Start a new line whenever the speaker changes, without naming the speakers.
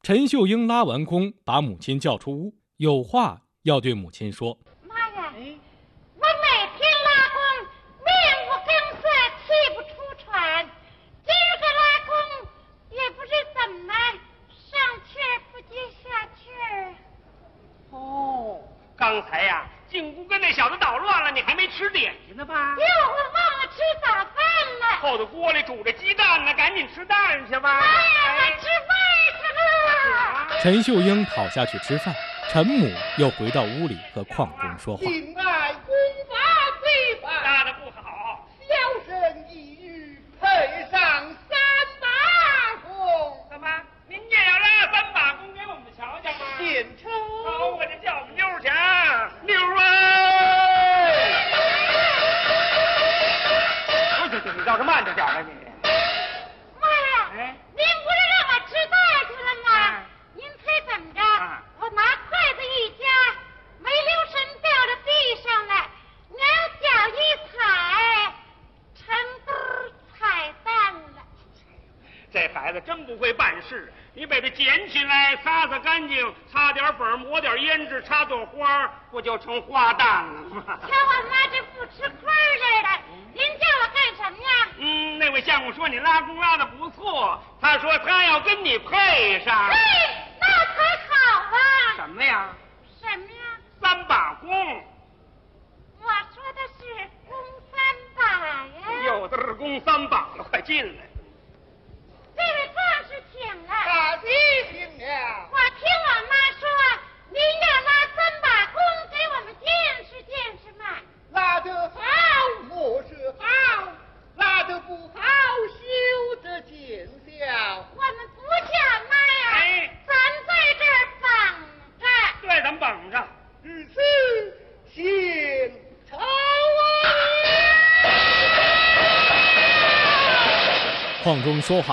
陈秀英拉完弓，把母亲叫出屋，有话要对母亲说。
妈呀，我每天拉弓，面无更色，气不出喘。今儿个拉弓，也不知怎么上气儿不接下气儿。
哦，刚才呀，进屋跟那小子捣乱了，你还没吃点心呢吧？
哟，我忘了吃早饭了。
后头锅里煮着鸡蛋呢，赶紧吃蛋去吧。
妈呀，我吃饭去了。
陈秀英跑下去吃饭，陈母又回到屋里和邝中说话。
敬爱功法最棒，
拉得不好，
小生一语配上3把弓。
怎么您也要拉3把弓给我们瞧瞧吗？
献丑。
好，我就叫我们妞儿去啊，妞儿啊！你倒是慢着点啊你。
妈呀，您不是让我吃饭去了吗？您猜怎么着？我拿筷子一夹，没留神掉到地上了，娘脚一踩，成堆踩蛋了。
这孩子真不会办事，你把它捡起来，擦擦干净，擦点粉，抹点胭脂，插朵花，不就成花旦了吗？
瞧我妈这不吃亏似的，您叫我干什么呀？
那位相公说你拉弓拉得不错，他说他要跟你配上。
嘿，那才好啊！
什么呀
什么呀
？3把弓。
我说的是弓3把呀。
有的是弓3把了，快进来。
这位壮士请了。
大弟请了。
我听我妈说，您要拉3把弓给我们见识见识嘛。
拉得好，我是好；拉得不好，休得见笑。
我们不叫妈呀，咱在这儿绑着。
对，咱们绑着。
如此，献丑啊！
邝中说话